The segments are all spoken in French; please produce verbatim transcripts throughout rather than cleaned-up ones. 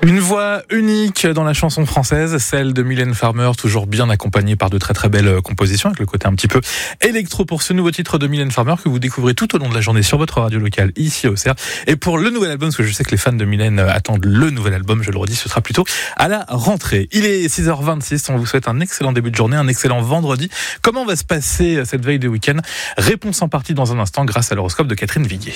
Une voix unique dans la chanson française, celle de Mylène Farmer, toujours bien accompagnée par de très très belles compositions, avec le côté un petit peu électro pour ce nouveau titre de Mylène Farmer que vous découvrez tout au long de la journée sur votre radio locale ici au Cerf. Et pour le nouvel album, parce que je sais que les fans de Mylène attendent le nouvel album, je le redis, ce sera plutôt à la rentrée. Il est six heures vingt-six, on vous souhaite un excellent début de journée, un excellent vendredi. Comment va se passer cette veille de week-end ? Réponse en partie dans un instant grâce à l'horoscope de Catherine Viguier.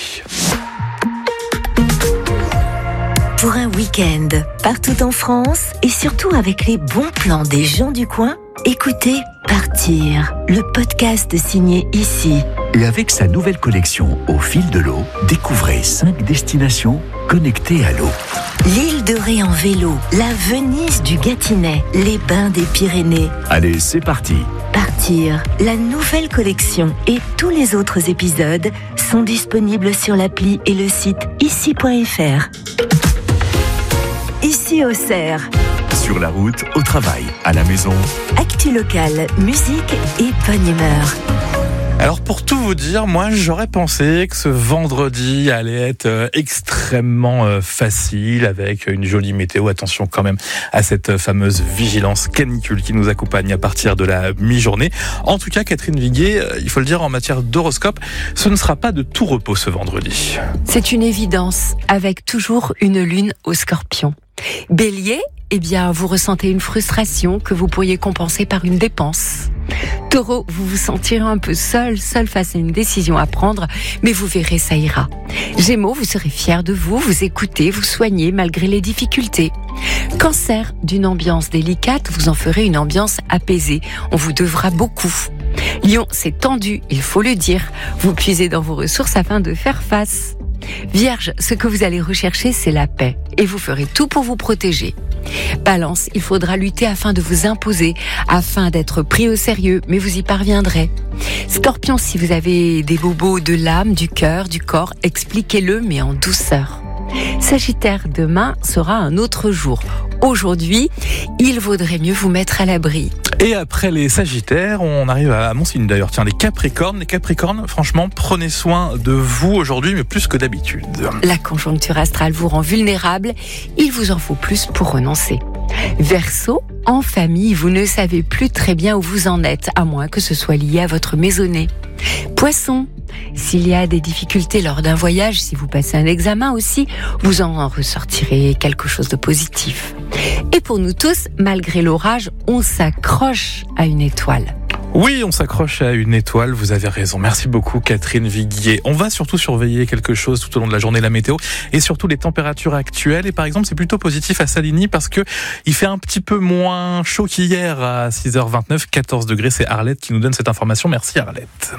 Pour un week-end, partout en France et surtout avec les bons plans des gens du coin, écoutez Partir, le podcast signé Ici. Et avec sa nouvelle collection Au fil de l'eau, découvrez cinq destinations connectées à l'eau. L'île de Ré en vélo, la Venise du Gâtinais, les bains des Pyrénées. Allez, c'est parti. Partir, la nouvelle collection et tous les autres épisodes sont disponibles sur l'appli et le site ici point f r. Ici au Cerf. Sur la route, au travail, à la maison. Actu locale, musique et bonne humeur. Alors pour tout vous dire, moi j'aurais pensé que ce vendredi allait être extrêmement facile avec une jolie météo. Attention quand même à cette fameuse vigilance canicule qui nous accompagne à partir de la mi-journée. En tout cas, Catherine Viguier, il faut le dire en matière d'horoscope, ce ne sera pas de tout repos ce vendredi. C'est une évidence, avec toujours une lune au Scorpion. Bélier, eh bien, vous ressentez une frustration que vous pourriez compenser par une dépense. Taureau, vous vous sentirez un peu seul, seul face à une décision à prendre, mais vous verrez, ça ira. Gémeaux, vous serez fiers de vous, vous écoutez, vous soignez malgré les difficultés. Cancer, d'une ambiance délicate, vous en ferez une ambiance apaisée. On vous devra beaucoup. Lion, c'est tendu, il faut le dire. Vous puisez dans vos ressources afin de faire face. Vierge, ce que vous allez rechercher, c'est la paix. Et vous ferez tout pour vous protéger. Balance, il faudra lutter afin de vous imposer, afin d'être pris au sérieux, mais vous y parviendrez. Scorpion, si vous avez des bobos de l'âme, du cœur, du corps, expliquez-le, mais en douceur. Sagittaire, demain sera un autre jour. Aujourd'hui, il vaudrait mieux vous mettre à l'abri. Et après les Sagittaires, on arrive à mon signe d'ailleurs. Tiens, les Capricornes. Les Capricornes, franchement, prenez soin de vous aujourd'hui, mais plus que d'habitude. La conjoncture astrale vous rend vulnérable. Il vous en faut plus pour renoncer. Verseau, en famille, vous ne savez plus très bien où vous en êtes, à moins que ce soit lié à votre maisonnée. Poisson, s'il y a des difficultés lors d'un voyage, si vous passez un examen aussi, vous en ressortirez quelque chose de positif. Et pour nous tous, malgré l'orage, on s'accroche à une étoile. Oui, on s'accroche à une étoile, vous avez raison. Merci beaucoup Catherine Viguier. On va surtout surveiller quelque chose tout au long de la journée, la météo, et surtout les températures actuelles. Et par exemple, c'est plutôt positif à Saligny parce que il fait un petit peu moins chaud qu'hier à six heures vingt-neuf, quatorze degrés. C'est Arlette qui nous donne cette information. Merci Arlette.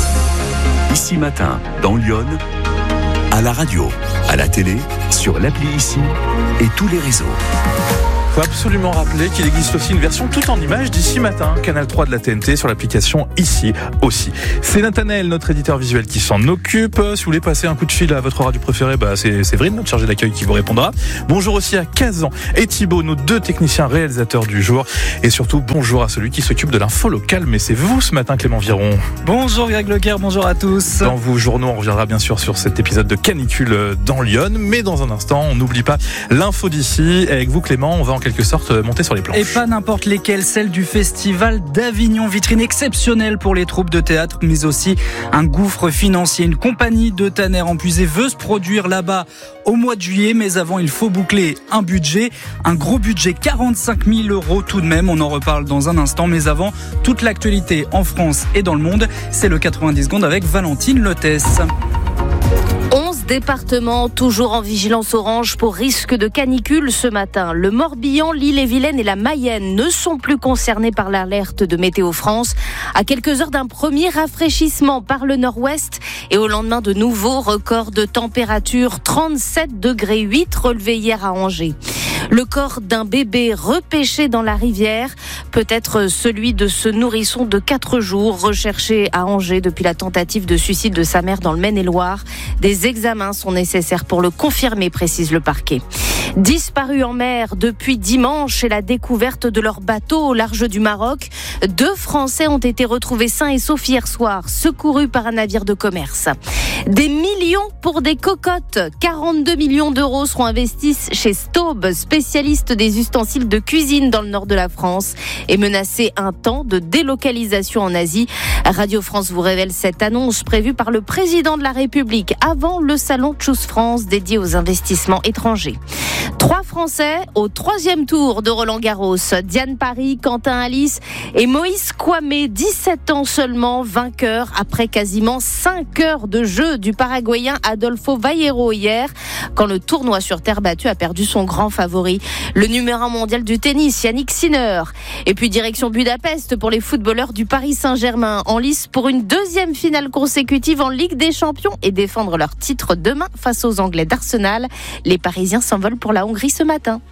Ici matin, dans Lyon, à la radio, à la télé, sur l'appli Ici et tous les réseaux. Il faut absolument rappeler qu'il existe aussi une version tout en images d'ici matin, Canal trois de la T N T sur l'application Ici aussi. C'est Nathanaël, notre éditeur visuel, qui s'en occupe. Si vous voulez passer un coup de fil à votre radio préférée, bah c'est Séverine, notre chargée d'accueil, qui vous répondra. Bonjour aussi à Kazan et Thibaut, nos deux techniciens réalisateurs du jour. Et surtout, bonjour à celui qui s'occupe de l'info locale. Mais c'est vous ce matin, Clément Viron. Bonjour Greg Leclerc, bonjour à tous. Dans vos journaux, on reviendra bien sûr sur cet épisode de canicule dans Lyon. Mais dans un instant, on n'oublie pas l'info d'ici. Et avec vous, Clément, on va en quelque sorte monter sur les planches. Et pas n'importe lesquelles, celle du Festival d'Avignon, vitrine exceptionnelle pour les troupes de théâtre, mais aussi un gouffre financier. Une compagnie de Tanner-en-Puisé veut se produire là-bas au mois de juillet, mais avant il faut boucler un budget, un gros budget, quarante-cinq mille euros tout de même. On en reparle dans un instant, mais avant, toute l'actualité en France et dans le monde, c'est le quatre-vingt-dix secondes avec Valentine Lotès. onze départements toujours en vigilance orange pour risque de canicule ce matin. Le Morbihan, l'Ille-et-Vilaine et la Mayenne ne sont plus concernés par l'alerte de Météo France. À quelques heures d'un premier rafraîchissement par le nord-ouest et au lendemain de nouveaux records de température, trente-sept degrés huit relevés hier à Angers. Le corps d'un bébé repêché dans la rivière, peut-être celui de ce nourrisson de quatre jours recherché à Angers depuis la tentative de suicide de sa mère dans le Maine-et-Loire. Des examens sont nécessaires pour le confirmer, précise le parquet. Disparus en mer depuis dimanche et la découverte de leur bateau au large du Maroc, deux Français ont été retrouvés sains et saufs hier soir, secourus par un navire de commerce. Des millions pour des cocottes. quarante-deux millions d'euros seront investis chez Staub, spécialiste des ustensiles de cuisine dans le nord de la France, et menacé un temps de délocalisation en Asie. Radio France vous révèle cette annonce prévue par le président de la République avant le salon Choose France dédié aux investissements étrangers. Trois Français au troisième tour de Roland-Garros. Diane Paris, Quentin Alice et Moïse Kouamé, dix-sept ans seulement, vainqueur après quasiment cinq heures de jeu du Paraguayen Adolfo Vaillero hier, quand le tournoi sur terre battue a perdu son grand favori, le numéro un mondial du tennis, Yannick Sinner. Et puis direction Budapest pour les footballeurs du Paris Saint-Germain, en lice pour une deuxième finale consécutive en Ligue des Champions et défendre leur titre demain face aux Anglais d'Arsenal. Les Parisiens s'envolent pour la Hongrie ce matin.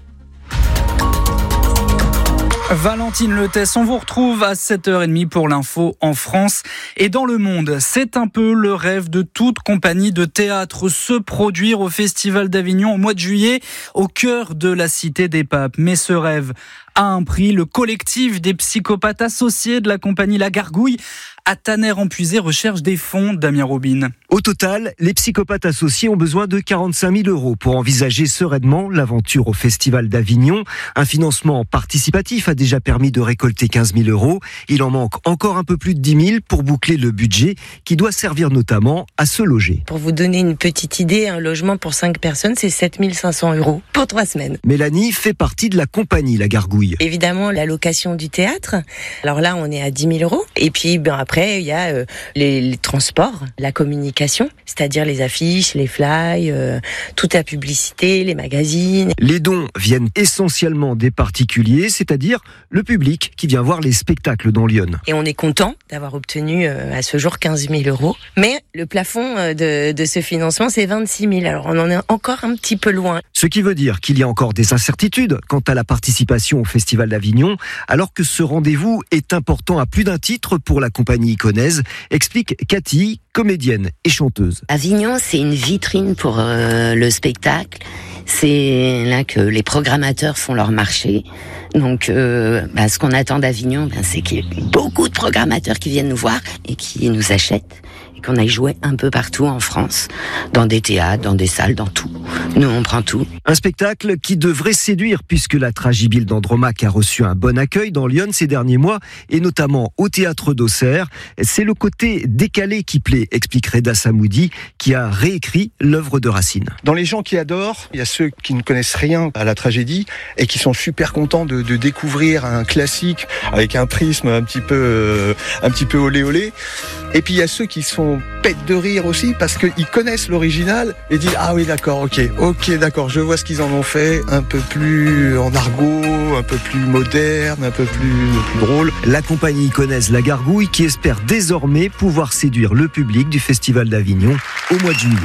Valentine Letès, on vous retrouve à sept heures trente pour l'info en France et dans le monde. C'est un peu le rêve de toute compagnie de théâtre, se produire au Festival d'Avignon au mois de juillet, au cœur de la Cité des Papes. Mais ce rêve a un prix. Le collectif des psychopathes associés de la compagnie La Gargouille à Tanner-en-Puisé recherche des fonds. Damien Robin. Au total, les psychopathes associés ont besoin de quarante-cinq mille euros pour envisager sereinement l'aventure au Festival d'Avignon. Un financement participatif a déjà permis de récolter quinze mille euros. Il en manque encore un peu plus de dix mille pour boucler le budget qui doit servir notamment à se loger. Pour vous donner une petite idée, un logement pour cinq personnes, c'est sept mille cinq cents euros pour trois semaines. Mélanie fait partie de la compagnie La Gargouille. Évidemment, la location du théâtre. Alors là, on est à dix mille euros. Et puis, ben après, il y a euh, les, les transports, la communication, c'est-à-dire les affiches, les flyers, euh, toute la publicité, les magazines. Les dons viennent essentiellement des particuliers, c'est-à-dire le public qui vient voir les spectacles dans Lyon. Et on est content d'avoir obtenu euh, à ce jour quinze mille euros. Mais le plafond euh, de, de ce financement, c'est vingt-six mille. Alors on en est encore un petit peu loin. Ce qui veut dire qu'il y a encore des incertitudes quant à la participation au Festival d'Avignon, alors que ce rendez-vous est important à plus d'un titre pour la compagnie iconaise, explique Cathy, comédienne et chanteuse. Avignon, c'est une vitrine pour euh, le spectacle. C'est là que les programmateurs font leur marché. Donc, euh, bah, ce qu'on attend d'Avignon, bah, c'est qu'il y ait beaucoup de programmateurs qui viennent nous voir et qui nous achètent. Et qu'on aille jouer un peu partout en France, dans des théâtres, dans des salles, dans tout. Nous, on prend tout. Un spectacle qui devrait séduire, puisque la Tragibile d'Andromaque a reçu un bon accueil dans Lyon ces derniers mois, et notamment au théâtre d'Auxerre. C'est le côté décalé qui plaît, explique Reda Samoudi, qui a réécrit l'œuvre de Racine. Dans les gens qui adorent, il y a ceux qui ne connaissent rien à la tragédie et qui sont super contents de, de découvrir un classique avec un prisme un petit peu, euh, un petit peu olé olé. Et puis il y a ceux qui sont pète de rire aussi parce qu'ils connaissent l'original et disent ah oui d'accord ok ok d'accord je vois ce qu'ils en ont fait, un peu plus en argot, un peu plus moderne, un peu plus, plus drôle. La compagnie iconaise La Gargouille qui espère désormais pouvoir séduire le public du Festival d'Avignon au mois de juillet.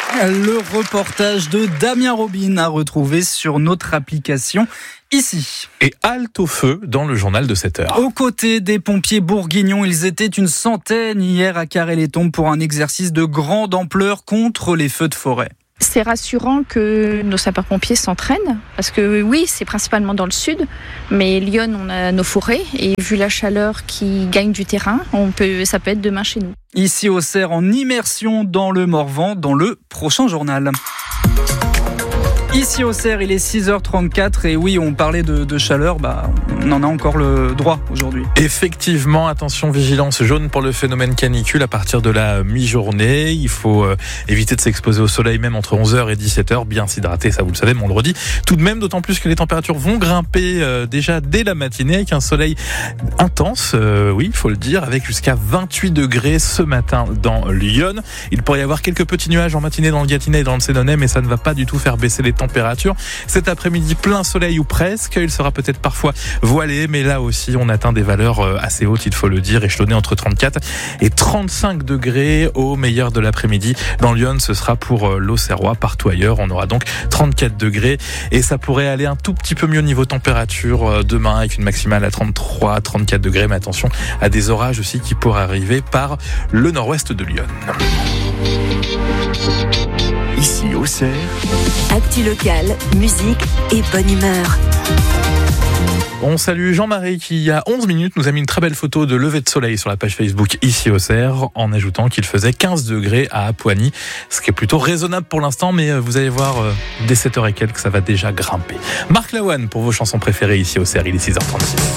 Le reportage de Damien Robin à retrouver sur notre application ici. Et halte au feu dans le journal de sept heures. Aux côtés des pompiers bourguignons, ils étaient une centaine hier à Carré-les-Tombes pour un exercice de grande ampleur contre les feux de forêt. C'est rassurant que nos sapeurs-pompiers s'entraînent, parce que oui, c'est principalement dans le sud, mais Lyon, on a nos forêts, et vu la chaleur qui gagne du terrain, on peut, ça peut être demain chez nous. Ici au Cerf, en immersion dans le Morvan, dans le prochain journal. Ici au Cerf, il est six heures trente-quatre et oui, on parlait de, de chaleur, bah, on en a encore le droit aujourd'hui. Effectivement, attention, vigilance jaune pour le phénomène canicule à partir de la mi-journée. Il faut euh, éviter de s'exposer au soleil même entre onze heures et dix-sept heures, bien s'hydrater, ça vous le savez, mais on le redit. Tout de même, d'autant plus que les températures vont grimper euh, déjà dès la matinée avec un soleil intense, euh, oui, il faut le dire, avec jusqu'à vingt-huit degrés ce matin dans Lyon. Il pourrait y avoir quelques petits nuages en matinée dans le Gâtinais et dans le Sénonais, mais ça ne va pas du tout faire baisser les températures. Cet après-midi, plein soleil ou presque. Il sera peut-être parfois voilé, mais là aussi, on atteint des valeurs assez hautes, il faut le dire, échelonnées entre trente-quatre et trente-cinq degrés au meilleur de l'après-midi. Dans Lyon, ce sera pour l'Auxerrois. Partout ailleurs, on aura donc trente-quatre degrés et ça pourrait aller un tout petit peu mieux niveau température demain avec une maximale à trente-trois, trente-quatre degrés. Mais attention à des orages aussi qui pourraient arriver par le nord-ouest de Lyon. Ici, au Auxerre, Actu locale, musique et bonne humeur. On salue Jean-Marie qui, il y a onze minutes, nous a mis une très belle photo de lever de soleil sur la page Facebook ici au Auxerre, en ajoutant qu'il faisait quinze degrés à Apoigny, ce qui est plutôt raisonnable pour l'instant, mais vous allez voir, dès sept heures et quelques, ça va déjà grimper. Marc Lavoine pour vos chansons préférées ici au Auxerre, il est six heures trente-six.